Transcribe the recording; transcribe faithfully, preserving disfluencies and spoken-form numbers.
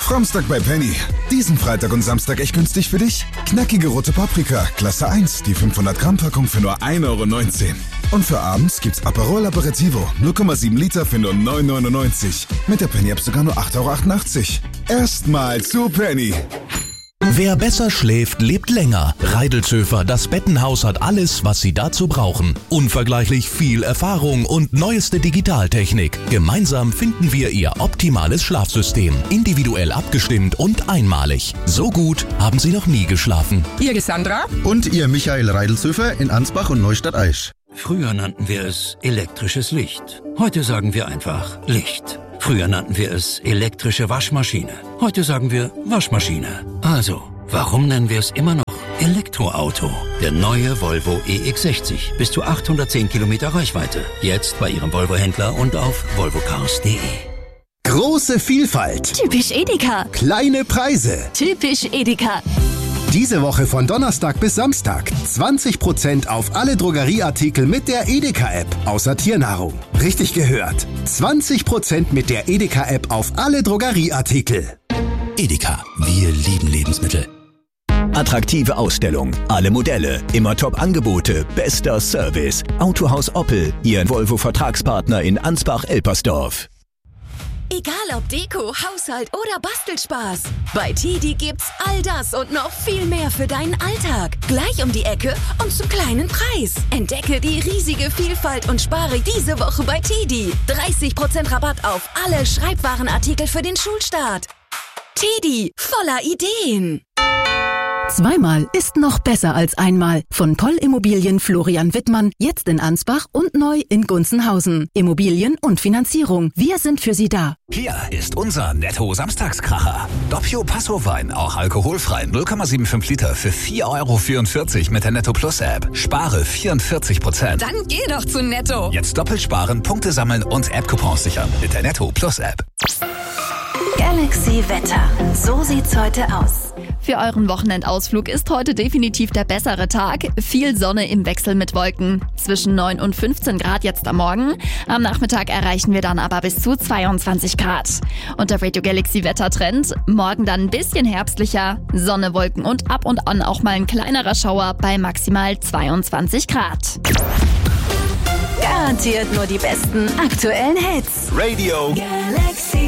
Framstag bei Penny. Diesen Freitag und Samstag echt günstig für dich? Knackige rote Paprika, Klasse eins, die fünfhundert Gramm Packung für nur ein Euro neunzehn. Und für abends gibt's Aperol Aperitivo, null Komma sieben Liter für nur neun Euro neunundneunzig. Mit der Penny-App sogar nur acht Euro achtundachtzig. Erstmal zu Penny. Wer besser schläft, lebt länger. Reidelzöfer, das Bettenhaus hat alles, was Sie dazu brauchen. Unvergleichlich viel Erfahrung und neueste Digitaltechnik. Gemeinsam finden wir Ihr optimales Schlafsystem. Individuell abgestimmt und einmalig. So gut haben Sie noch nie geschlafen. Ihr Sandra? Und Ihr Michael Reidelzöfer in Ansbach und Neustadt-Aisch. Früher nannten wir es elektrisches Licht. Heute sagen wir einfach Licht. Früher nannten wir es elektrische Waschmaschine. Heute sagen wir Waschmaschine. Also, warum nennen wir es immer noch Elektroauto? Der neue Volvo E X sechzig. Bis zu achthundertzehn Kilometer Reichweite. Jetzt bei Ihrem Volvo-Händler und auf volvocars punkt de. Große Vielfalt. Typisch Edeka. Kleine Preise. Typisch Edeka. Diese Woche von Donnerstag bis Samstag zwanzig Prozent auf alle Drogerieartikel mit der Edeka-App, außer Tiernahrung. Richtig gehört. zwanzig Prozent mit der Edeka-App auf alle Drogerieartikel. Edeka, wir lieben Lebensmittel. Attraktive Ausstellung, alle Modelle, immer Top-Angebote, bester Service. Autohaus Oppel, Ihr Volvo-Vertragspartner in Ansbach-Elpersdorf. Egal ob Deko, Haushalt oder Bastelspaß. Bei Tidi gibt's all das und noch viel mehr für deinen Alltag. Gleich um die Ecke und zum kleinen Preis. Entdecke die riesige Vielfalt und spare diese Woche bei Tidi. dreißig Prozent Rabatt auf alle Schreibwarenartikel für den Schulstart. Tidi, voller Ideen. Zweimal ist noch besser als einmal. Von Poll Immobilien Florian Wittmann, jetzt in Ansbach und neu in Gunzenhausen. Immobilien und Finanzierung, wir sind für Sie da. Hier ist unser Netto-Samstagskracher. Doppio Passo-Wein, auch alkoholfrei, null Komma fünfundsiebzig Liter für vier Euro vierundvierzig mit der Netto Plus App. Spare vierundvierzig Prozent. Dann geh doch zu Netto. Jetzt doppelt sparen, Punkte sammeln und App-Coupons sichern mit der Netto Plus App. Galaxy Wetter. So sieht's heute aus. Für euren Wochenendausflug ist heute definitiv der bessere Tag. Viel Sonne im Wechsel mit Wolken. Zwischen neun und fünfzehn Grad jetzt am Morgen. Am Nachmittag erreichen wir dann aber bis zu zweiundzwanzig Grad. Und der Radio Galaxy Wettertrend. Morgen dann ein bisschen herbstlicher. Sonne, Wolken und ab und an auch mal ein kleinerer Schauer bei maximal zweiundzwanzig Grad. Garantiert nur die besten aktuellen Hits. Radio Galaxy.